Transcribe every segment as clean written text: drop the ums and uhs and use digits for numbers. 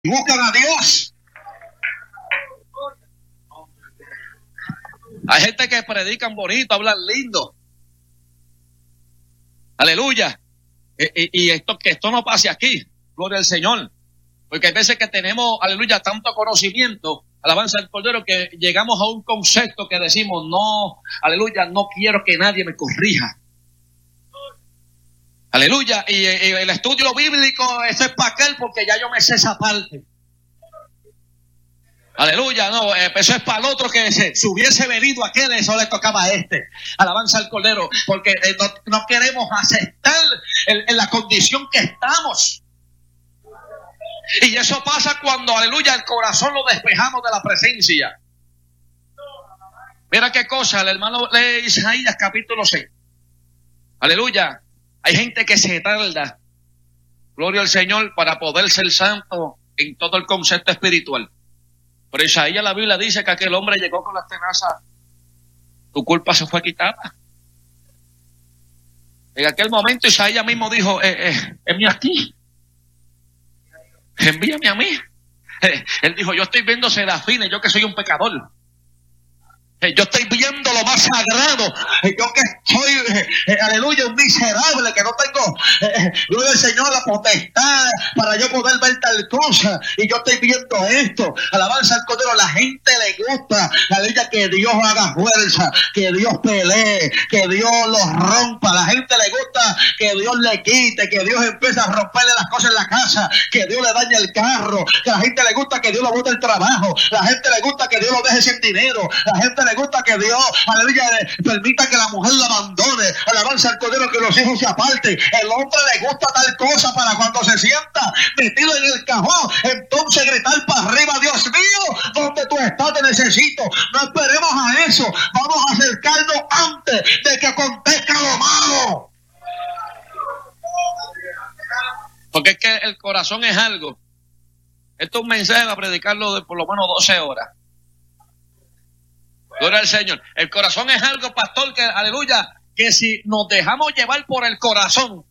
buscan a Dios. Hay gente que predican bonito, hablan lindo. Aleluya. Y esto, que esto no pase aquí. Gloria al Señor. Porque hay veces que tenemos, aleluya, tanto conocimiento, alabanza al Cordero, que llegamos a un concepto que decimos, no, aleluya, no quiero que nadie me corrija. Aleluya. Y el estudio bíblico, eso es para aquel, porque ya yo me sé esa parte. Aleluya, no, eso es para el otro, que si hubiese venido aquel, eso le tocaba a este. Alabanza al Cordero, porque no queremos aceptar en la condición que estamos. Y eso pasa cuando, aleluya, el corazón lo despejamos de la presencia. Mira qué cosa, el hermano lee Isaías capítulo 6. Aleluya, hay gente que se tarda, gloria al Señor, para poder ser santo en todo el concepto espiritual. Pero Isaías, la Biblia dice que aquel hombre llegó con las tenazas, tu culpa se fue quitada. En aquel momento Isaías mismo dijo, envíame aquí, envíame a mí. Él dijo, yo estoy viendo serafines, yo que soy un pecador. Yo estoy viendo lo más sagrado. Yo que soy, aleluya, un miserable, que no tengo, gloria al Señor, la potestad para yo poder ver tal cosa. Y yo estoy viendo esto. Alabanza al Cordero. La gente le gusta, aleluya, que Dios haga fuerza, que Dios pelee, que Dios los rompa. La gente le gusta que Dios le quite, que Dios empiece a romperle las cosas en la casa, que Dios le dañe el carro. Que a la gente le gusta que Dios lo bote el trabajo. La gente le gusta que Dios lo deje sin dinero. La gente le gusta que Dios, aleluya, permita que la mujer la abandone. Alabanza al Cordero, que los hijos se aparten. El hombre le gusta tal cosa para cuando se sienta metido en el cajón, entonces gritar para arriba, Dios mío, donde tú estás te necesito. No esperemos a eso. Vamos a acercarnos antes de que acontezca lo malo. Porque es que el corazón es algo. Esto es un mensaje a predicarlo de por lo menos 12 horas. Gloria al Señor. El corazón es algo, pastor, que, aleluya, que si nos dejamos llevar por el corazón,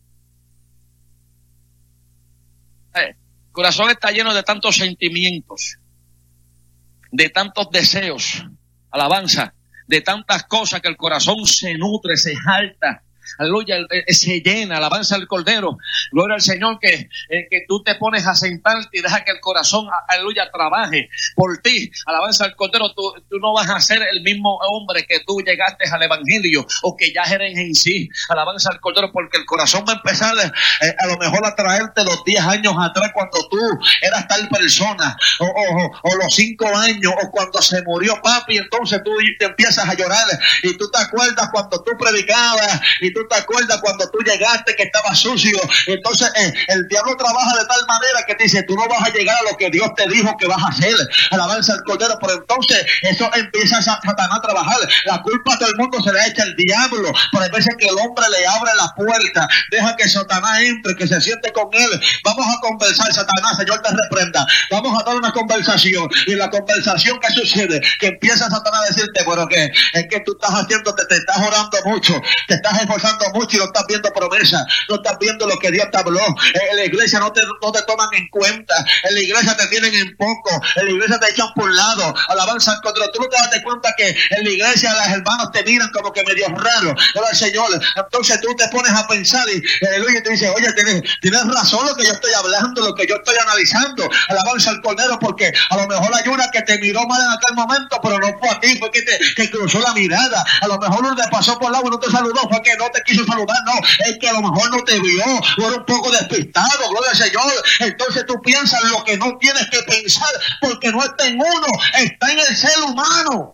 el corazón está lleno de tantos sentimientos, de tantos deseos, alabanza, de tantas cosas que el corazón se nutre, se jalta. Aleluya, se llena, alabanza al Cordero, gloria al Señor, que tú te pones a sentarte y deja que el corazón, aleluya, trabaje por ti, alabanza al Cordero. Tú no vas a ser el mismo hombre que tú llegaste al Evangelio o que ya eres en sí, alabanza al Cordero, porque el corazón va a empezar a lo mejor a traerte los 10 años atrás cuando tú eras tal persona, o los 5 años, o cuando se murió papi, entonces tú te empiezas a llorar y tú te acuerdas cuando tú predicabas y tú te acuerdas cuando tú llegaste que estaba sucio. Entonces el diablo trabaja de tal manera que te dice, tú no vas a llegar a lo que Dios te dijo que vas a hacer. Alabanza al Cordero. Pero entonces eso empieza a Satanás a trabajar. La culpa a todo el mundo se le echa al diablo. Pero hay veces que el hombre le abre la puerta, deja que Satanás entre, que se siente con él. Vamos a conversar, Satanás, Señor te reprenda. Vamos a dar una conversación. Y en la conversación, ¿qué sucede? Que empieza Satanás a decirte, bueno, que es que tú estás haciendo, te estás orando mucho, te estás esforzando mucho y no estás viendo promesas, no estás viendo lo que Dios te habló. En la iglesia no te toman en cuenta, en la iglesia te tienen en poco, en la iglesia te echan por lado. Alabanza al Cordero. Tú no te das cuenta que en la iglesia las hermanos te miran como que medio raro. Gloria al Señor. Entonces tú te pones a pensar y aleluya, te dice, oye, tienes razón lo que yo estoy hablando, lo que yo estoy analizando. Alabanza al Cordero, porque a lo mejor hay una que te miró mal en aquel momento, pero no fue a ti, fue que te cruzó la mirada. A lo mejor uno te pasó por el lado y no te saludó, fue que no te quiso saludar, no, es que a lo mejor no te vio, o era un poco despistado, gloria al Señor. Entonces tú piensas lo que no tienes que pensar, porque no está en uno, está en el ser humano.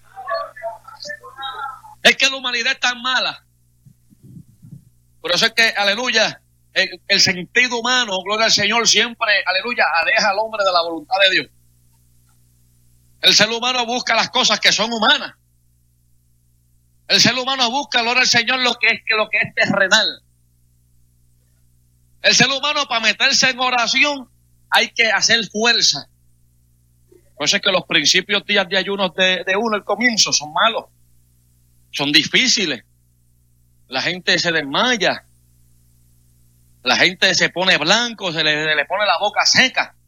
Es que la humanidad es tan mala. Por eso es que, aleluya, el sentido humano, gloria al Señor, siempre, aleluya, aleja al hombre de la voluntad de Dios. El ser humano busca las cosas que son humanas. El ser humano busca, gloria al Señor, lo que es terrenal. El ser humano, para meterse en oración, hay que hacer fuerza. Por eso es que los principios días de ayunos de uno, el comienzo, son malos. Son difíciles. La gente se desmaya. La gente se pone blanco, se le pone la boca seca.